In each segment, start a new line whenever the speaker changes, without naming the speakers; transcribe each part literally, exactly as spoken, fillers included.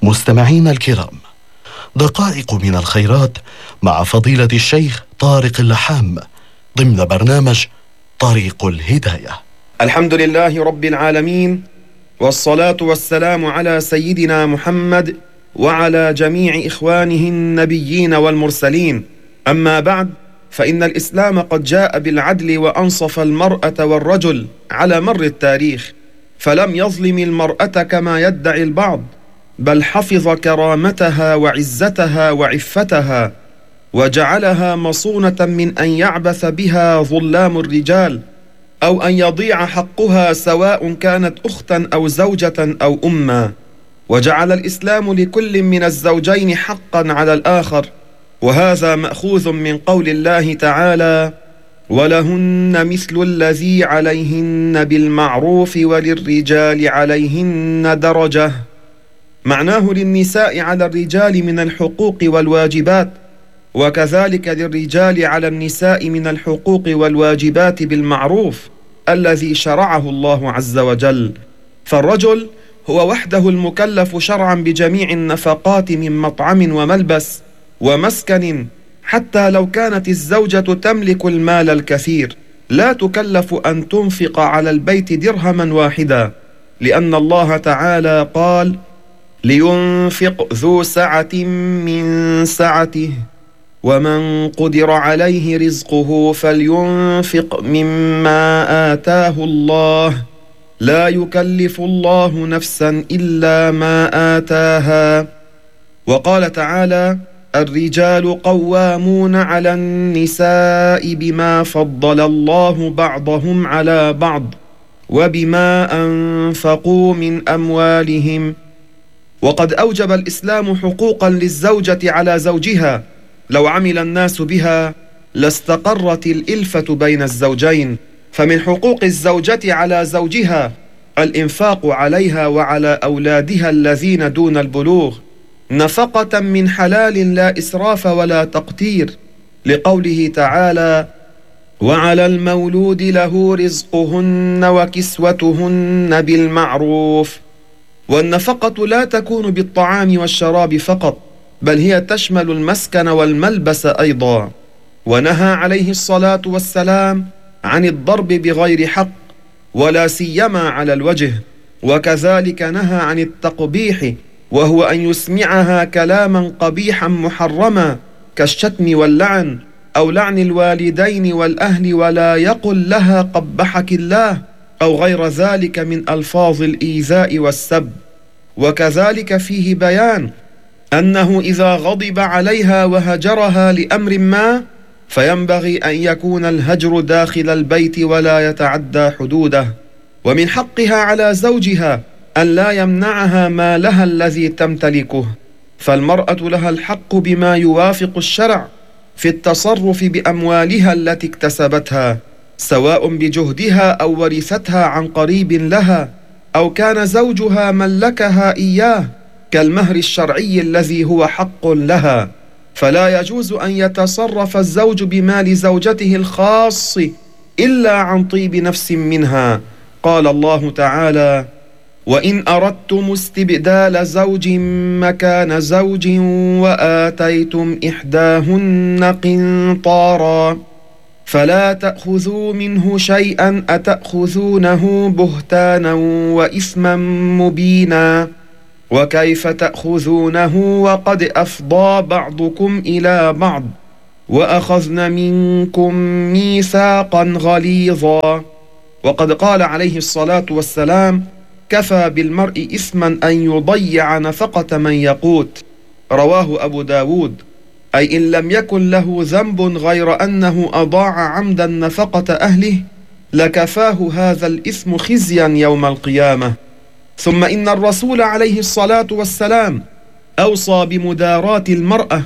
مستمعين الكرام، دقائق من الخيرات مع فضيلة الشيخ طارق اللحام ضمن برنامج طريق الهداية.
الحمد لله رب العالمين، والصلاة والسلام على سيدنا محمد وعلى جميع إخوانه النبيين والمرسلين. أما بعد، فإن الإسلام قد جاء بالعدل وأنصف المرأة والرجل على مر التاريخ، فلم يظلم المرأة كما يدعي البعض، بل حفظ كرامتها وعزتها وعفتها، وجعلها مصونة من أن يعبث بها ظلام الرجال، أو أن يضيع حقها سواء كانت أختا أو زوجة أو أما. وجعل الإسلام لكل من الزوجين حقا على الآخر، وهذا مأخوذ من قول الله تعالى: ولهن مثل الذي عليهن بالمعروف وللرجال عليهن درجة. معناه للنساء على الرجال من الحقوق والواجبات، وكذلك للرجال على النساء من الحقوق والواجبات بالمعروف الذي شرعه الله عز وجل. فالرجل هو وحده المكلف شرعا بجميع النفقات من مطعم وملبس ومسكن، حتى لو كانت الزوجة تملك المال الكثير لا تكلف أن تنفق على البيت درهما واحدا، لأن الله تعالى قال: لينفق ذو سعة من سعته ومن قدر عليه رزقه فلينفق مما آتاه الله لا يكلف الله نفسا إلا ما آتاها. وقال تعالى: الرجال قوامون على النساء بما فضل الله بعضهم على بعض وبما أنفقوا من أموالهم. وقد أوجب الإسلام حقوقا للزوجة على زوجها، لو عمل الناس بها لاستقرت الإلفة بين الزوجين. فمن حقوق الزوجة على زوجها الإنفاق عليها وعلى أولادها الذين دون البلوغ نفقة من حلال لا إسراف ولا تقتير، لقوله تعالى: وعلى المولود له رزقهن وكسوتهن بالمعروف. والنفقة لا تكون بالطعام والشراب فقط، بل هي تشمل المسكن والملبس أيضا. ونهى عليه الصلاة والسلام عن الضرب بغير حق، ولا سيما على الوجه. وكذلك نهى عن التقبيح، وهو أن يسمعها كلاما قبيحا محرما كالشتم واللعن، أو لعن الوالدين والأهل، ولا يقل لها قبحك الله أو غير ذلك من ألفاظ الإيذاء والسب. وكذلك فيه بيان أنه إذا غضب عليها وهجرها لأمر ما فينبغي أن يكون الهجر داخل البيت ولا يتعدى حدوده. ومن حقها على زوجها أن لا يمنعها مالها الذي تمتلكه، فالمرأة لها الحق بما يوافق الشرع في التصرف بأموالها التي اكتسبتها، سواء بجهدها أو ورثتها عن قريب لها، أو كان زوجها ملكها إياه كالمهر الشرعي الذي هو حق لها. فلا يجوز أن يتصرف الزوج بمال زوجته الخاص إلا عن طيب نفس منها. قال الله تعالى: وإن أردتم استبدال زوج مكان زوج وآتيتم إحداهن قنطارا فلا تأخذوا منه شيئا أتأخذونه بهتانا وإثما مبينا، وكيف تأخذونه وقد أفضى بعضكم إلى بعض وأخذن منكم ميثاقا غليظا. وقد قال عليه الصلاة والسلام: كفى بالمرء إثما أن يضيع نفقة من يقوت. رواه أبو داود. أي إن لم يكن له ذنب غير أنه أضاع عمدا نفقة أهله لكفاه هذا الإثم خزيا يوم القيامة. ثم إن الرسول عليه الصلاة والسلام أوصى بمداراة المرأة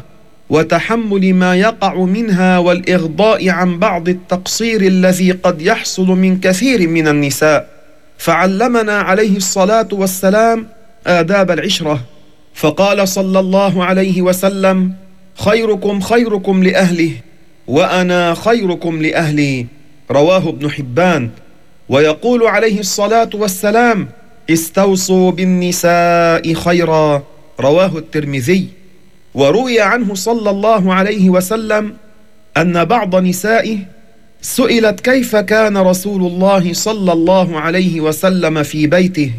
وتحمل ما يقع منها والإغضاء عن بعض التقصير الذي قد يحصل من كثير من النساء، فعلمنا عليه الصلاة والسلام آداب العشرة، فقال صلى الله عليه وسلم: خيركم خيركم لأهله وأنا خيركم لأهلي. رواه ابن حبان. ويقول عليه الصلاة والسلام: استوصوا بالنساء خيرا رواه الترمذي. وروي عنه صلى الله عليه وسلم أن بعض نسائه سئلت كيف كان رسول الله صلى الله عليه وسلم في بيته،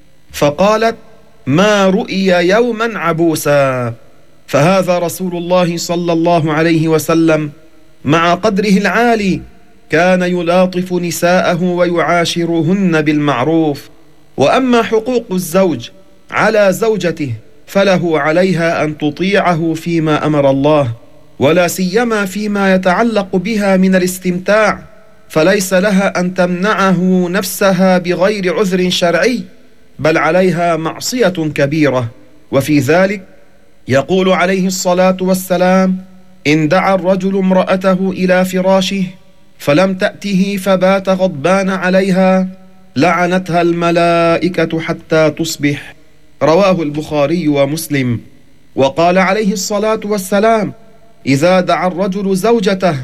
فقالت: ما رؤي يوما عبوسا. فهذا رسول الله صلى الله عليه وسلم مع قدره العالي كان يلاطف نساءه ويعاشرهن بالمعروف. وأما حقوق الزوج على زوجته فله عليها أن تطيعه فيما أمر الله، ولا سيما فيما يتعلق بها من الاستمتاع، فليس لها أن تمنعه نفسها بغير عذر شرعي، بل عليها معصية كبيرة. وفي ذلك يقول عليه الصلاة والسلام: إن دعا الرجل امرأته إلى فراشه فلم تأته فبات غضبان عليها لعنتها الملائكة حتى تصبح. رواه البخاري ومسلم. وقال عليه الصلاة والسلام: إذا دعا الرجل زوجته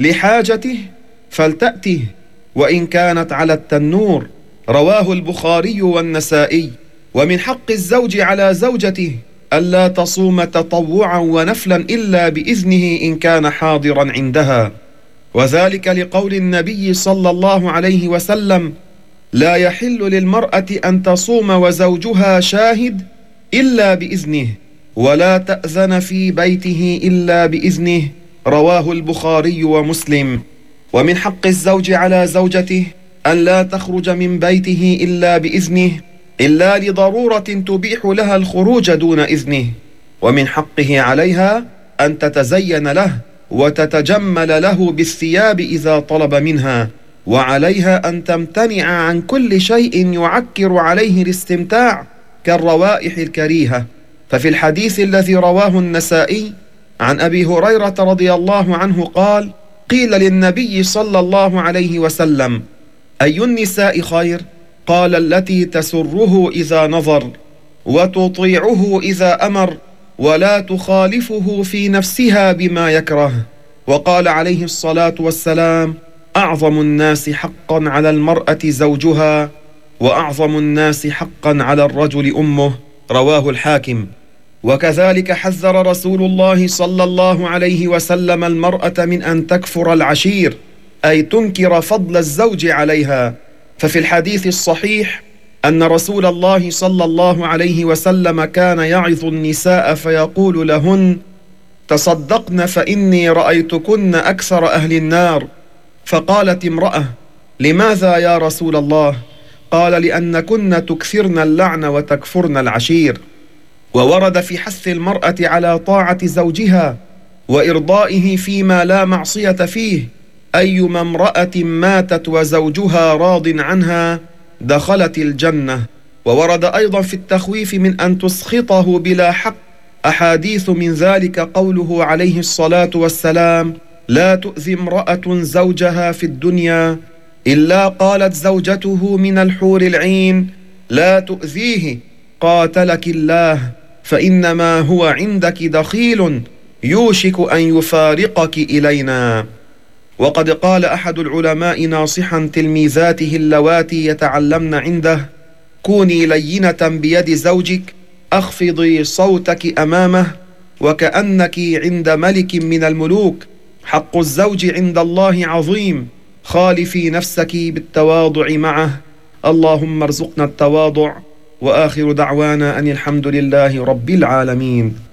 لحاجته فلتأته وإن كانت على التنور. رواه البخاري والنسائي. ومن حق الزوج على زوجته ألا تصوم تطوعا ونفلا إلا بإذنه إن كان حاضرا عندها، وذلك لقول النبي صلى الله عليه وسلم: لا يحل للمرأة أن تصوم وزوجها شاهد إلا بإذنه، ولا تأذن في بيته إلا بإذنه. رواه البخاري ومسلم. ومن حق الزوج على زوجته أن لا تخرج من بيته إلا بإذنه، إلا لضرورة تبيح لها الخروج دون إذنه. ومن حقه عليها أن تتزين له وتتجمل له بالثياب إذا طلب منها، وعليها أن تمتنع عن كل شيء يعكر عليه الاستمتاع كالروائح الكريهة. ففي الحديث الذي رواه النسائي عن أبي هريرة رضي الله عنه قال: قيل للنبي صلى الله عليه وسلم: أي النساء خير؟ قال: التي تسره إذا نظر وتطيعه إذا أمر ولا تخالفه في نفسها بما يكره. وقال عليه الصلاة والسلام: أعظم الناس حقا على المرأة زوجها، وأعظم الناس حقا على الرجل أمه. رواه الحاكم. وكذلك حذر رسول الله صلى الله عليه وسلم المرأة من أن تكفر العشير، أي تنكر فضل الزوج عليها. ففي الحديث الصحيح أن رسول الله صلى الله عليه وسلم كان يعظ النساء فيقول لهن: تصدقن فإني رأيتكن أكثر أهل النار. فقالت امرأة: لماذا يا رسول الله؟ قال: لأنكن تكثرن اللعن وتكفرن العشير. وورد في حث المرأة على طاعة زوجها وإرضائه فيما لا معصية فيه: أيما امرأة ماتت وزوجها راض عنها دخلت الجنة. وورد أيضا في التخويف من أن تسخطه بلا حق أحاديث، من ذلك قوله عليه الصلاة والسلام: لا تؤذي امرأة زوجها في الدنيا إلا قالت زوجته من الحور العين: لا تؤذيه قاتلك الله، فإنما هو عندك دخيل يوشك أن يفارقك إلينا. وقد قال أحد العلماء ناصحا تلميذاته اللواتي يتعلمن عنده: كوني لينة بيد زوجك، أخفضي صوتك أمامه وكأنك عند ملك من الملوك. حق الزوج عند الله عظيم، خالفي نفسك بالتواضع معه. اللهم ارزقنا التواضع. وآخر دعوانا أن الحمد لله رب العالمين.